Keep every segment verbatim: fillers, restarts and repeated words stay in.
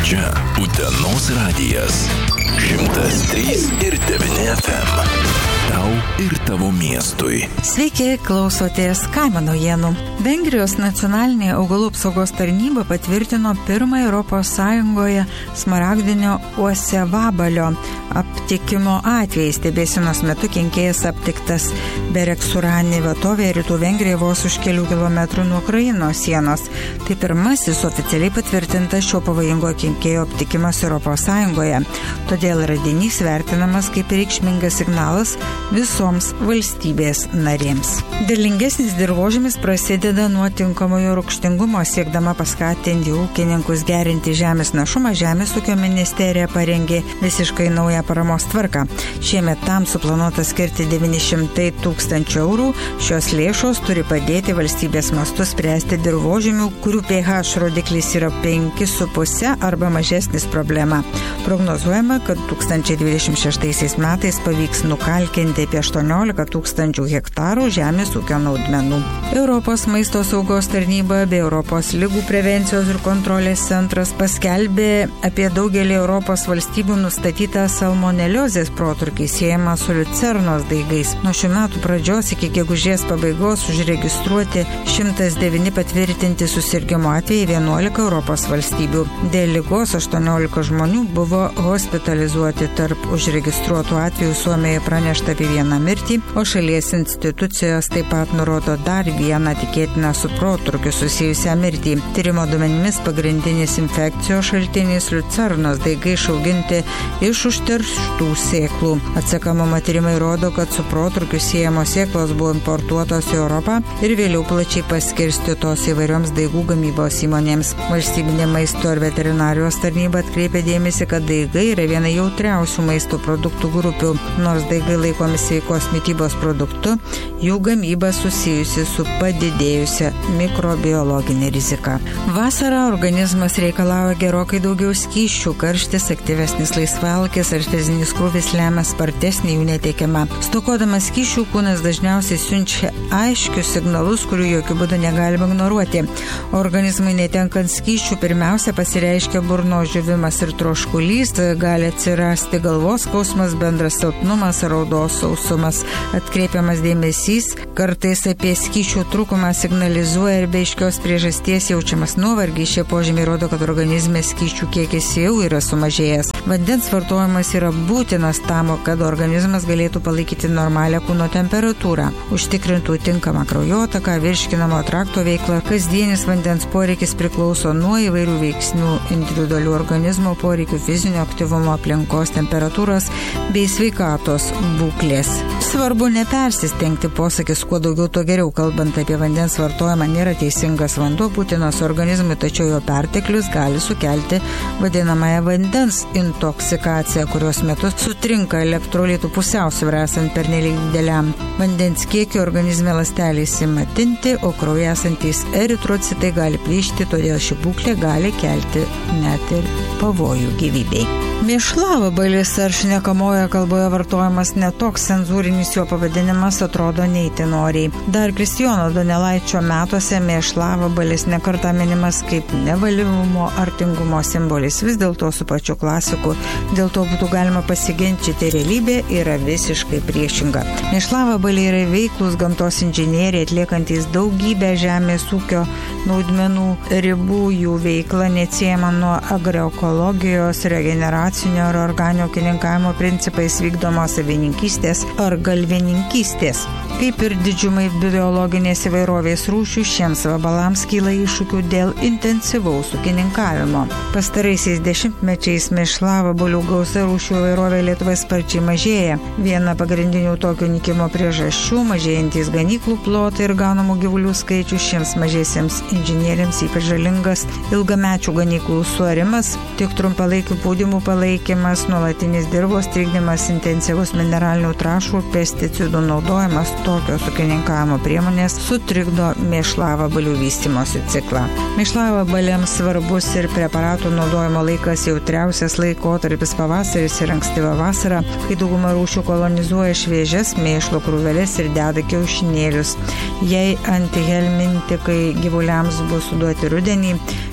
Čia Utenos radijas. šimtas trys ir devyni F M. Tau ir tavo miestui. Sveiki, klausotės kaimo naujienų. Vengrijos nacionalinė augalų apsaugos tarnyba patvirtino pirmąjį Europos Sąjungoje smaragdinio uosiavabalio aptikimo atvejį. Stebėsenos metu kenkėjas aptiktas Bereksurani vietovėje rytų Vengrijoje vos už kelių kilometrų nuo Ukrainos sienos. Tai pirmasis oficialiai patvirtintas šio pavojingo kenkėjo aptikimas Europos Sąjungoje. Todėl radinys vertinamas kaip reikšmingas signalas visoms valstybės narėms. Derlingesnis dirvožemis prasideda nuo tinkamojo rūgštingumo. Siekdama paskatinti ūkininkus gerinti žemės našumą, Žemės ūkio ministerija parengė visiškai naują paramos tvarką. Šiemet tam suplanuota skirti devyni šimtai tūkstančių eurų. Šios lėšos turi padėti valstybės mastu spręsti dirvožemių, kurių pH rodiklis yra penki su puse arba mažesnis problema. Prognozuojama, kad du tūkstančiai dvidešimt šeštaisiais metais pavyks nukalkinti apie aštuoniolika tūkstančių hektarų žemės ūkio naudmenų. Europos maisto saugos tarnyba bei Europos ligų prevencijos ir kontrolės centras paskelbė apie daugelį Europos valstybių nustatytą salmoneliozės protrūkį siejamą su liucernos daigais. Nuo šių metų pradžios iki gegužės pabaigos užregistruoti šimtas devyni patvirtinti susirgimo atvejai vienuolika Europos valstybių. Dėl ligos aštuoniolika žmonių buvo hospitalizuoti. Tarp užregistruotų atvejų Suomijoje pranešta apie vieną mirtį, o šalies institucijos taip pat nurodo dar vieną tikėtiną su protrūkiu susijusią mirtį. Tyrimo duomenimis pagrindinis infekcijos šaltinis liucernos daigai išauginti iš užterštų sėklų. Atsekamumo tyrimai rodo, kad su protrūkiu siejamos sėklos buvo importuotos į Europą ir vėliau plačiai paskirstytos įvairioms daigų gamybos įmonėms. Valstybinė maisto ir veterinarijos tarnyba atkreipė dėmesį, kad daigai yra viena jautriausių maisto produktų grupių. Nors daigai laikomi sveikos mitybos produktu, jų gamyba susijusi su padidėjusia mikrobiologinė rizika. Vasarą organizmas reikalauja gerokai daugiau skysčių, karštis, aktyvesnis laisvalkis ar fizinis krūvis lemia spartesnį jų netekimą. Stokodamas skysčių kūnas dažniausiai siunčia aiškius signalus, kurių jokių būdų negalima ignoruoti. Organizmui netenkant skysčių pirmiausia pasireiškia burnos džiūvimas ir troškulys, gali atsirasti galvos skausmas, bendras silpnumas, raudos sausumas. Atkreipiamas dėmesys, kartais apie skysčių trūkumą signalizuoja ir be aiškios priežasties jaučiamas nuovargis. Šie požymiai rodo, kad organizme skysčių kiekis jau yra sumažėjęs. Vandens vartojimas yra būtinas tam, kad organizmas galėtų palaikyti normalią kūno temperatūrą, užtikrintų tinkamą kraujotaką, virškinamo trakto veiklą. Kasdienis vandens poreikis priklauso nuo įvairių veiksnių, individualių organizmo poreikių, fizinio aktyvumo, aplinkos temperatūros bei sveikatos būklės. Svarbu nepersistengti, posakis kuo daugiau, tuo geriau. Kalbant apie vandens vartojimą, nėra teisingas vanduo būtinas organizmui, tačiau jo perteklius gali sukelti vadinamąją vandens intoksikaciją, kurios metu sutrinka elektrolitų pusiausvyrą esant pernelyg dideliam vandens kiekiu organizme ląstelės ima tinti, o kraujyje esantys eritrocitai gali plyšti, todėl ši būklė gali kelti net ir pavojų gyvybei. Mėšlavabalis ar šnekamoje kalboje vartojamas netoks cenzūrinis jo pavadinimas atrodo neįtin noriai. Dar Kristijono Donelaičio metuose mėšlavabalis nekartą minimas kaip nevalyvumo ar tingumo simbolis. Vis dėlto su pačiu klasiku dėl to būtų galima pasiginčyti, realybė yra visiškai priešinga. Mėšlavabaliai yra veiklūs gamtos inžinieriai, atliekantis daugybę žemės ūkio naudmenų ribų. Jų veikla neatsiejama nuo agroekologijos, regeneracijos ar organinio ūkininkavimo principais vykdomos avininkystės ar galvininkystės. Kaip ir didžiumai biologinės įvairovės rūšių, šiems vabalams kyla iššūkių dėl intensyvaus ūkininkavimo. Pastaraisiais dešimtmečiais mėšlavabalių gausa rūšių įvairovė Lietuvoje sparčiai mažėja. Viena pagrindinių tokio nykimo priežasčių – mažėjantis ganyklų plotai ir gaunamų gyvulių skaičius. Šiems mažiesiems inžinieriams ypač žalingas ilgamečių ganyklų suarimas, tik trumpalaikių pūdymų palaikymas, nuolatinis dirvos trikdymas, intensyvus mineralinių trąšų, pesticidų naudojimas. Tokios ūkininkavimo priemonės sutrikdo mėšlavabalių vystymosi ciklą. Mėšlavabaliams svarbus ir preparatų naudojimo laikas jautriausias laikotarpis pavasaris ir ankstyva vasara, kai dauguma rūšių kolonizuoja šviežias mėšlo krūveles ir deda kiaušinėlius. Jei antihelmintikai gyvuliams bus suduoti rudenį,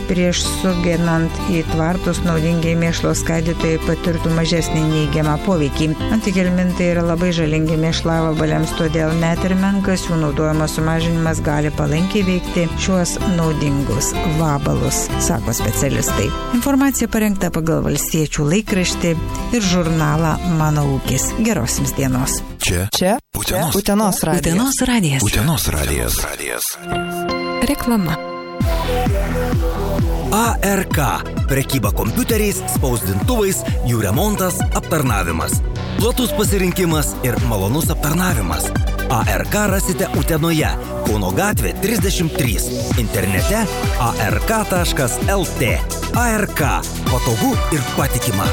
prieš sugenant į tvartus naudingiai mėšlo skaidytojai patirtų mažesnį neigiamą poveikį. Antigelmintai yra labai žalingi mėšlavabaliams, todėl net ir menkas jų naudojimo sumažinimas gali palankiai veikti šiuos naudingus vabalus, sako specialistai. Informacija parengta pagal Valstiečių laikraštį ir žurnalą Mano ūkis. Geros jums dienos. Čia. Čia. Utenos. Utenos radijas. Utenos radijas. Utenos radijas. Reklama. A R K. Prekyba kompiuteriais, spausdintuvais, jų remontas, aptarnavimas. Platus pasirinkimas ir malonus aptarnavimas. A R K rasite Utenoje, Kauno gatvė trisdešimt trys. Internete a r k taškas l t. A R K. Patogu ir patikima.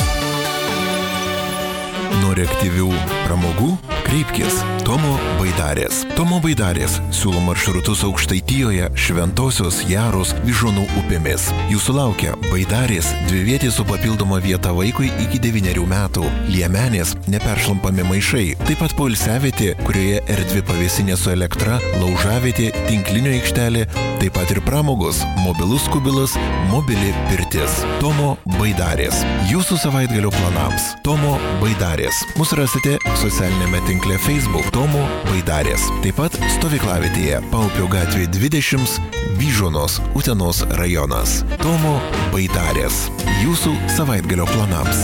Nori aktyvių pramogų? Kreipkis Tomo Baidarės. Tomo Baidarės siūlo maršrutus Aukštaitijoje, Šventosios, Jaros, Vyžuonų upėmis. Jūsų laukia Baidarės dvivietė su papildoma vieta vaikui iki devynerių metų, Liemenės, neperšlampami maišai, taip pat poilsiavietė, kurioje erdvi pavėsinė su elektra, laužavietė, tinklinio aikštelė, taip pat ir pramogos, mobilus kubilas, mobili pirtis. Tomo Baidarės. Jūsų savaitgalio planams. Tomo Baidarės. Mus rasite socialinėme tinkle Facebook Tomo Baidarės. Taip pat stovyklavietėje Paupio gatvė dvidešimt, Vyžuonos, Utenos rajonas. Tomo Baidarės. Jūsų savaitgalio planams.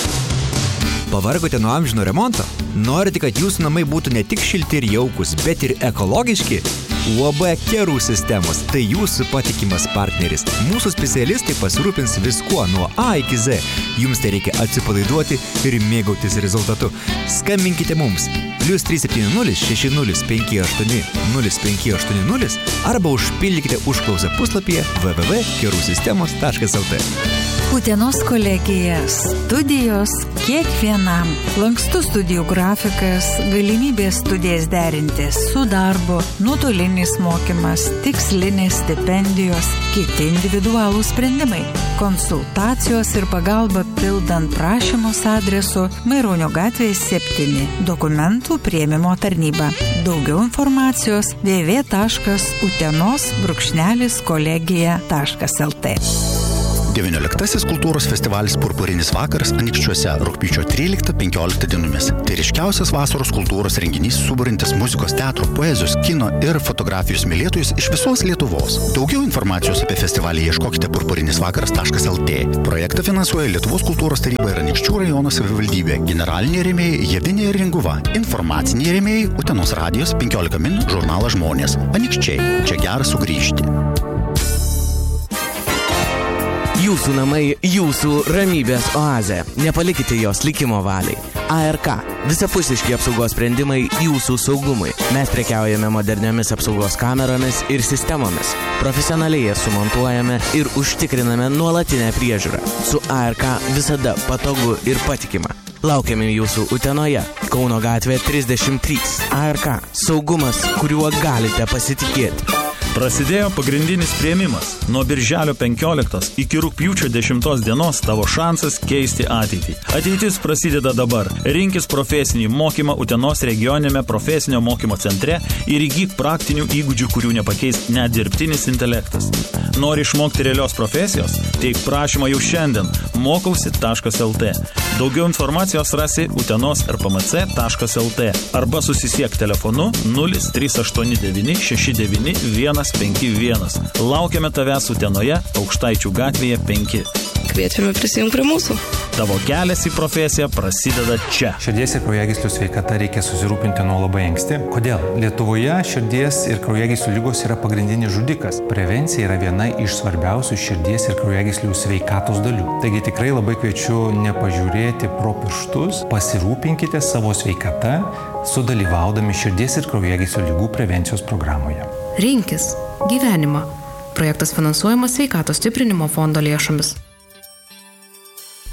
Pavargote nuo amžino remonto? Norite, kad jūsų namai būtų ne tik šilti ir jaukus, bet ir ekologiški? U A B Kerų sistemos – tai jūsų patikimas partneris. Mūsų specialistai pasirūpins viskuo nuo A iki Z. Jums tai reikia atsipalaiduoti ir mėgautis rezultatu. Skambinkite mums plius trys septyni nulis šeši nulis penki aštuoni nulis penki aštuoni nulis arba užpildykite užklausą puslapyje w w w taškas kerų sistemos taškas l t. Utenos kolegija – studijos kiekvienam. Lankstus studijų grafikas, galimybės studijas derinti su darbu, nuotolinis mokymas, tikslinės stipendijos, kiti individualų sprendimai. Konsultacijos ir pagalba pildant prašymus adresu Maironio gatvės septyni. Dokumentų priėmimo tarnyba. Daugiau informacijos w w w taškas utenos brūkšnelis kolegija taškas l t. devynioliktasis kultūros festivalis Purpurinis vakaras Anykščiuose rugpjūčio tryliktą penkioliktą dienomis. Tai ryškiausias vasaros kultūros renginys suburintis muzikos, teatro, poezijos, kino ir fotografijos mylėtojus iš visos Lietuvos. Daugiau informacijos apie festivalį ieškokite purpurinis vakaras taškas l t. Projektą finansuoja Lietuvos kultūros taryba ir Anykščių rajono savivaldybė. Generaliniai rėmėjai Javinė ir Ringuva. Informaciniai rėmėjai Utenos radijos penkiolika min žurnalas Žmonės. Anykščiai. Čia gera sugrįžti. Jūsų namai, jūsų ramybės oazė. Nepalikite jos likimo valiai. A R K. Visapusiški apsaugos sprendimai jūsų saugumui. Mes prekiaujame moderniomis apsaugos kameromis ir sistemomis. Profesionaliai jas sumontuojame ir užtikriname nuolatinę priežiūrą. Su A R K visada patogu ir patikima. Laukiame jūsų Utenoje, Kauno gatvė trisdešimt trys. A R K. Saugumas, kuriuo galite pasitikėti. Prasidėjo pagrindinis priėmimas. Nuo birželio penkioliktos iki rugpjūčio dešimtos dienos tavo šansas keisti ateitį. Ateitis prasideda dabar. Rinkis profesinį mokymą Utenos regioninėme profesinio mokymo centre ir įgyk praktinių įgūdžių, kurių nepakeis net dirbtinis intelektas. Nori išmokti realios profesijos? Teik prašymą jau šiandien mokausi taškas l t. Daugiau informacijos rasi utenos r p m c taškas l t arba susisiek telefonu nulis trys aštuoni devyni šeši devyni vienas penki vienas. Laukiame tavęs Utenoje, Aukštaičių gatvėje penki. Kviečiame prisijungti prie mūsų. Tavo kelias į profesiją prasideda čia. Širdies ir kraujagyslių sveikata reikia susirūpinti nuo labai anksti. Kodėl? Lietuvoje širdies ir kraujagyslių ligos yra pagrindinis žudikas. Prevencija yra viena iš svarbiausių širdies ir kraujagyslių sveikatos dalių. Taigi tikrai labai kviečiu nepažiūrėti pro pirštus, pasirūpinkite savo sveikata, sudalyvaudami širdies ir kraujagyslių ligų prevencijos programoje. Rinkis gyvenimą. Projektas finansuojamas sveikatos stiprinimo fondo lėšomis.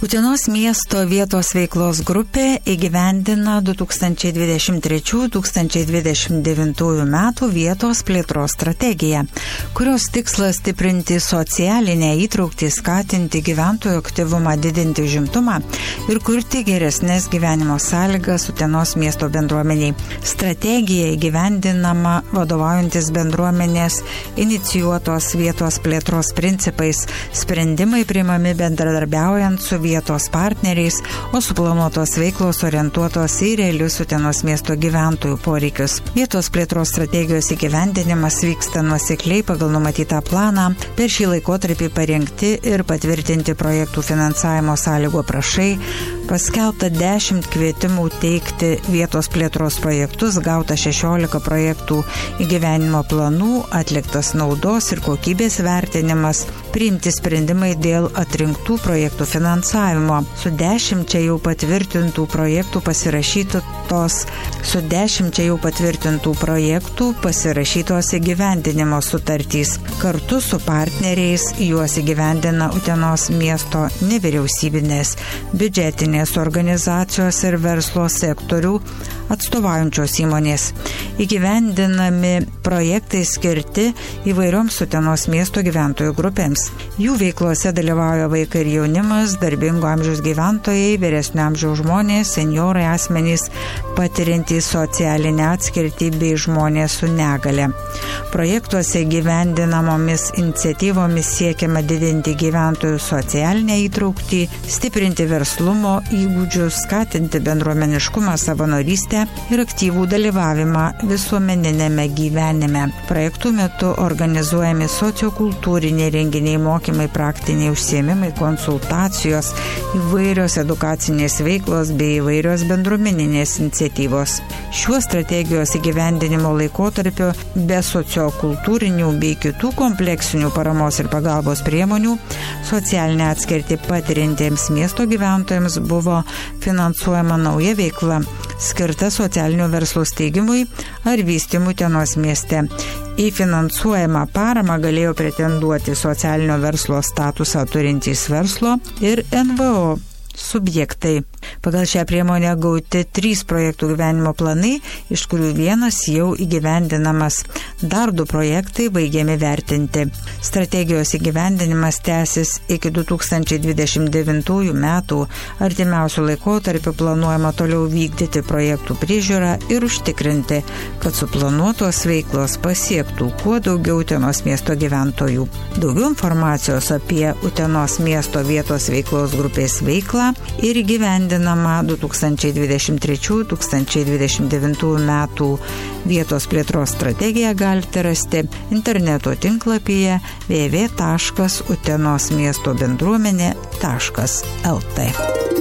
Utenos miesto vietos veiklos grupė įgyvendina du tūkstančiai dvidešimt trečių - du tūkstančiai dvidešimt devintų metų vietos plėtros strategiją, kurios tikslas stiprinti socialinę įtrauktį, skatinti gyventojų aktyvumą, didinti užimtumą ir kurti geresnės gyvenimo sąlygas Utenos miesto bendruomeniai. Strategija įgyvendinama vadovaujantis bendruomenės inicijuotos vietos plėtros principais, sprendimai priimami bendradarbiaujant su vietos partneriais, o suplanuotos veiklos orientuotos į realius Utenos miesto gyventojų poreikius. Vietos plėtros strategijos įgyvendinimas vyksta nuosekliai pagal numatytą planą. Per šį laikotarpį parengti ir patvirtinti projektų finansavimo sąlygų aprašai, paskelbta dešimt kvietimų teikti vietos plėtros projektus, gauta šešiolika projektų įgyvenimo planų, atliktas naudos ir kokybės vertinimas, priimti sprendimai dėl atrinktų projektų finansavimo. Su dešimčia jau patvirtintų projektų pasirašytos su dešimčia jau patvirtintų projektų pasirašytos įgyvendinimo sutartys. Kartu su partneriais juos įgyvendina Utenos miesto nevyriausybinės, biudžetinės organizacijos ir verslo sektorių atstovaujančios įmonės. Įgyvendinami projektai skirti įvairioms Utenos miesto gyventojų grupėms. Jų veiklose dalyvauja vaikai ir jaunimas, darbingo amžiaus gyventojai, vyresnio amžiaus žmonės, senjorai, asmenys patiriantys socialinę atskirtį bei žmonės su negale. Projektuose gyvendinamomis iniciatyvomis siekiama didinti gyventojų socialinę įtrauktį, stiprinti verslumo įgūdžius, skatinti bendruomeniškumą, savanorystę ir aktyvų dalyvavimą visuomeninėme gyvenime. Projektų metu organizuojami sociokultūriniai renginiai, mokymai, praktiniai užsiėmimai, konsultacijos, įvairios edukacinės veiklos bei įvairios bendruomeninės iniciatyvos. Šiuo strategijos įgyvendinimo laikotarpiu be sociokultūrinių bei kitų kompleksinių paramos ir pagalbos priemonių socialinę atskirtį patirintiems miesto gyventojams buvo finansuojama nauja veikla, skirta socialinio verslo steigimui ar vystymui Utenos mieste. Į finansuojamą paramą galėjo pretenduoti socialinio verslo statusą turintys verslo ir N V O subjektai. Pagal šią priemonę gauti trys projektų gyvenimo planai, iš kurių vienas jau įgyvendinamas. Dar du projektai baigiami vertinti. Strategijos įgyvendinimas tęsis iki du tūkstančiai dvidešimt devintų metų. Artimiausių laikotarpių planuojama toliau vykdyti projektų priežiūrą ir užtikrinti, kad suplanuotos veiklos pasiektų kuo daugiau Utenos miesto gyventojų. Daugiau informacijos apie Utenos miesto vietos veiklos grupės veiklą ir įgyvendinama du tūkstančiai dvidešimt trečių - du tūkstančiai dvidešimt devintų metų vietos plėtros strategiją galite rasti interneto tinklapyje w w w taškas utenos miesto bendruomenė taškas l t.